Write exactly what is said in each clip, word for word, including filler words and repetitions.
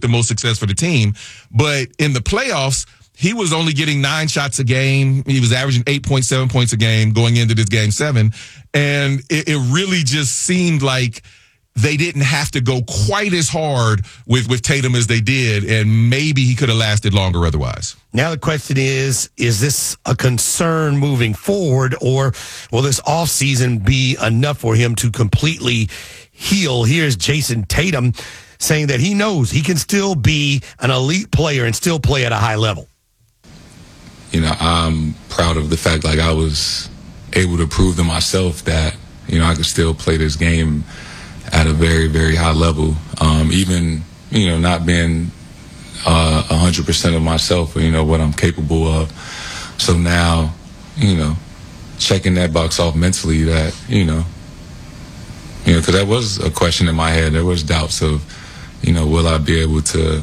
the most success for the team. But in the playoffs, he was only getting nine shots a game. He was averaging eight point seven points a game going into this game seven. And it, it really just seemed like they didn't have to go quite as hard with, with Tatum as they did, and maybe he could have lasted longer otherwise. Now the question is, is this a concern moving forward, or will this offseason be enough for him to completely heal? Here's Jason Tatum saying that he knows he can still be an elite player and still play at a high level. You know, I'm proud of the fact, like, I was able to prove to myself that, you know, I could still play this game at a very, very high level, um, even, you know, not being uh, one hundred percent of myself, or, you know, what I'm capable of. So now, you know, checking that box off mentally, that, you know, you know, because that was a question in my head. There was doubts of, you know, will I be able to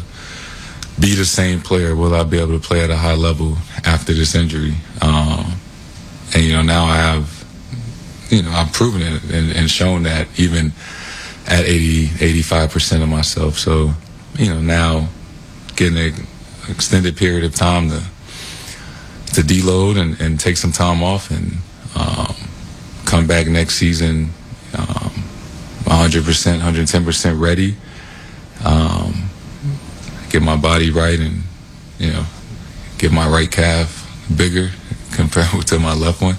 be the same player? Will I be able to play at a high level after this injury? Um, and, you know, now I have, you know, I've proven it and, and shown that even at eighty, eighty-five percent of myself. So, you know, now getting an extended period of time to to deload and, and take some time off and um, come back next season um, one hundred percent, one hundred ten percent ready, um, get my body right and, you know, get my right calf bigger compared to my left one.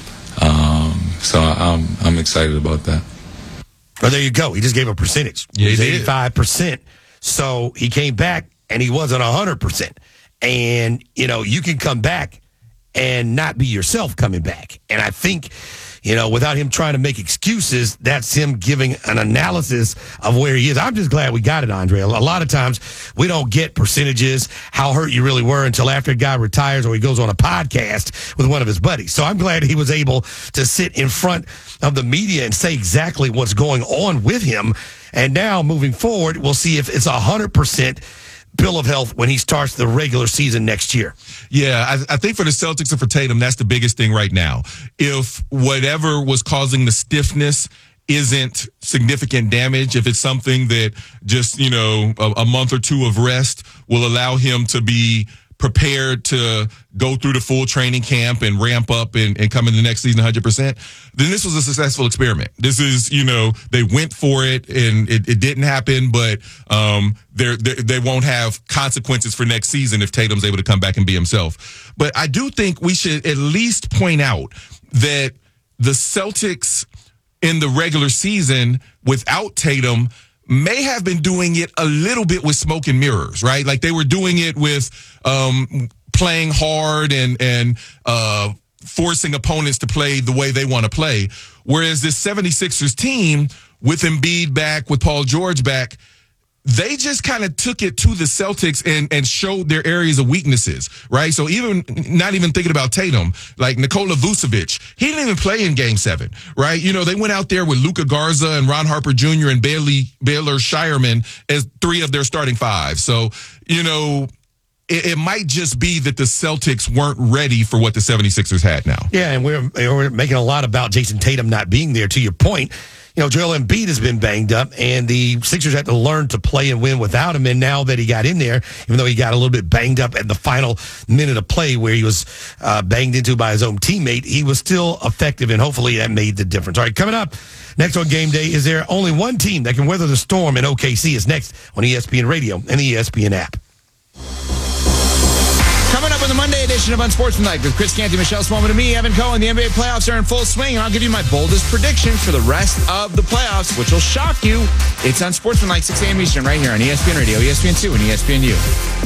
Um, so I'm I'm excited about that. Well, there you go. He just gave a percentage. Yeah, he he was did. eighty-five percent. So he came back and he wasn't one hundred percent. And, you know, you can come back and not be yourself coming back. And I think, you know, without him trying to make excuses, that's him giving an analysis of where he is. I'm just glad we got it, Andre. A lot of times we don't get percentages, how hurt you really were, until after a guy retires or he goes on a podcast with one of his buddies. So I'm glad he was able to sit in front of the media and say exactly what's going on with him. And now moving forward, we'll see if it's one hundred percent bill of health when he starts the regular season next year. Yeah, I, I think for the Celtics and for Tatum, that's the biggest thing right now. If whatever was causing the stiffness isn't significant damage, if it's something that just, you know, a, a month or two of rest will allow him to be prepared to go through the full training camp and ramp up and, and come in the next season one hundred percent, then this was a successful experiment. This is, you know, they went for it and it, it didn't happen, but um, they're, they're, they won't have consequences for next season if Tatum's able to come back and be himself. But I do think we should at least point out that the Celtics in the regular season without Tatum may have been doing it a little bit with smoke and mirrors, right? Like they were doing it with um, playing hard and and uh, forcing opponents to play the way they want to play. Whereas this seventy-sixers team, with Embiid back, with Paul George back, they just kind of took it to the Celtics and, and showed their areas of weaknesses, right? So even, not even thinking about Tatum, like Nikola Vucevic, he didn't even play in game seven, right? You know, they went out there with Luka Garza and Ron Harper Junior and Bailey, Baylor Shireman as three of their starting five. So, you know, it, it might just be that the Celtics weren't ready for what the seventy-sixers had now. Yeah, and we're, we're making a lot about Jason Tatum not being there. To your point, you know, Joel Embiid has been banged up, and the Sixers had to learn to play and win without him. And now that he got in there, even though he got a little bit banged up at the final minute of play where he was uh, banged into by his own teammate, he was still effective, and hopefully that made the difference. All right, coming up next on Game Day, is there only one team that can weather the storm in O K C? Is next on E S P N Radio and the E S P N app. Coming up on the Monday edition of Unsportsmanlike with Chris Canty, Michelle Smallman, and me, Evan Cohen. The N B A playoffs are in full swing, and I'll give you my boldest prediction for the rest of the playoffs, which will shock you. It's Unsportsmanlike, six a.m. Eastern, right here on E S P N Radio, E S P N two, and E S P N U.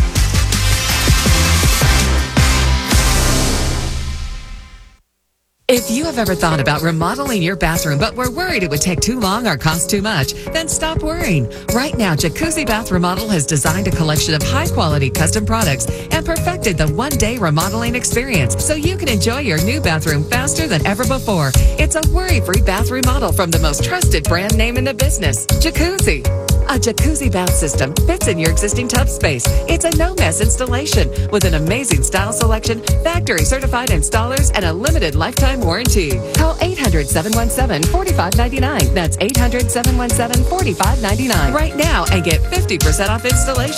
If you have ever thought about remodeling your bathroom but were worried it would take too long or cost too much, then stop worrying. Right now, Jacuzzi Bath Remodel has designed a collection of high-quality custom products and perfected the one-day remodeling experience so you can enjoy your new bathroom faster than ever before. It's a worry-free bath remodel from the most trusted brand name in the business, Jacuzzi. A jacuzzi bath system fits in your existing tub space. It's a no-mess installation with an amazing style selection, factory-certified installers, and a limited lifetime warranty. Call eight hundred, seven one seven, four five nine nine. That's eight hundred, seven one seven, four five nine nine right now and get fifty percent off installation.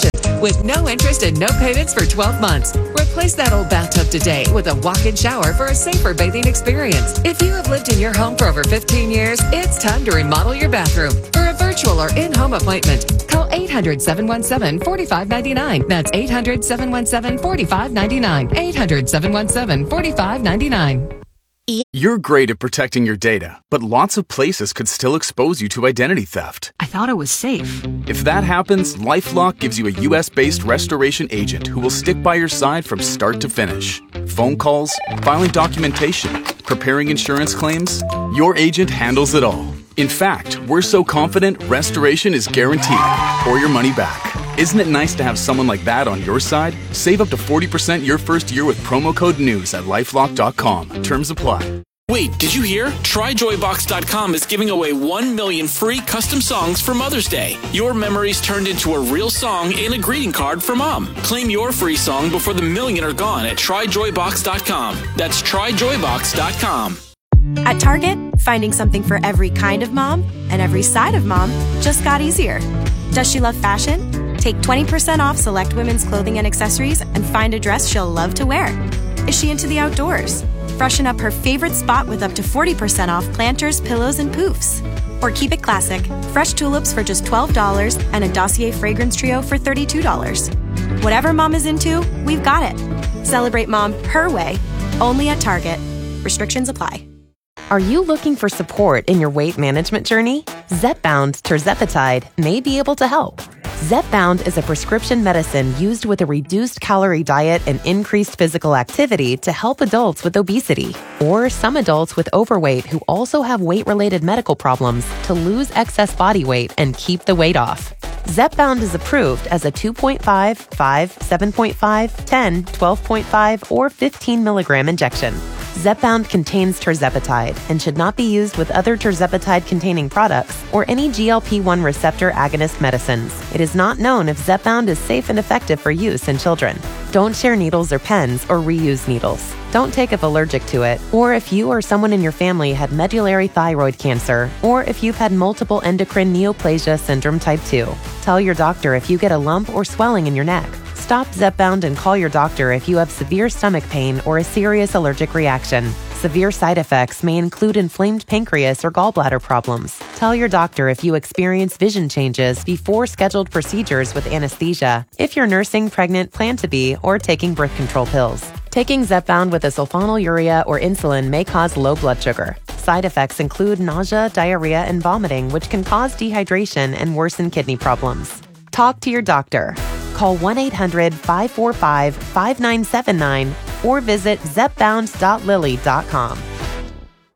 with no interest and no payments for twelve months. Replace that old bathtub today with a walk-in shower for a safer bathing experience. If you have lived in your home for over fifteen years, it's time to remodel your bathroom. For a virtual or in-home appointment, call eight hundred, seven one seven, four five nine nine. That's eight hundred, seven one seven, four five nine nine. eight hundred, seven one seven, four five nine nine. You're great at protecting your data, but lots of places could still expose you to identity theft. I thought it was safe. If that happens, LifeLock gives you a U S-based restoration agent who will stick by your side from start to finish. Phone calls, filing documentation, preparing insurance claims, your agent handles it all. In fact, we're so confident restoration is guaranteed or your money back. Isn't it nice to have someone like that on your side? Save up to forty percent your first year with promo code NEWS at lifelock dot com. Terms apply. Wait, did you hear? Try joy box dot com is giving away one million free custom songs for Mother's Day. Your memories turned into a real song and a greeting card for Mom. Claim your free song before the million are gone at try joy box dot com. That's try joy box dot com. At Target, finding something for every kind of mom and every side of mom just got easier. Does she love fashion? Take twenty percent off select women's clothing and accessories and find a dress she'll love to wear. Is she into the outdoors? Freshen up her favorite spot with up to forty percent off planters, pillows, and poofs. Or keep it classic. Fresh tulips for just twelve dollars and a Dossier fragrance trio for thirty-two dollars. Whatever mom is into, we've got it. Celebrate mom her way, only at Target. Restrictions apply. Are you looking for support in your weight management journey? Zepbound tirzepatide may be able to help. Zepbound is a prescription medicine used with a reduced calorie diet and increased physical activity to help adults with obesity or some adults with overweight who also have weight-related medical problems to lose excess body weight and keep the weight off. Zepbound is approved as a two point five, five, seven point five, ten, twelve point five, or fifteen milligram injection. Zepbound contains tirzepatide and should not be used with other tirzepatide-containing products or any G L P one receptor agonist medicines. It is not known if Zepbound is safe and effective for use in children. Don't share needles or pens or reuse needles. Don't take if allergic to it, or if you or someone in your family had medullary thyroid cancer, or if you've had multiple endocrine neoplasia syndrome type two. Tell your doctor if you get a lump or swelling in your neck. Stop Zepbound and call your doctor if you have severe stomach pain or a serious allergic reaction. Severe side effects may include inflamed pancreas or gallbladder problems. Tell your doctor if you experience vision changes before scheduled procedures with anesthesia, if you're nursing, pregnant, plan to be, or taking birth control pills. Taking Zepbound with a sulfonylurea or insulin may cause low blood sugar. Side effects include nausea, diarrhea, and vomiting, which can cause dehydration and worsen kidney problems. Talk to your doctor. Call one eight hundred, five four five, five nine seven nine or visit zepbound dot lilly dot com.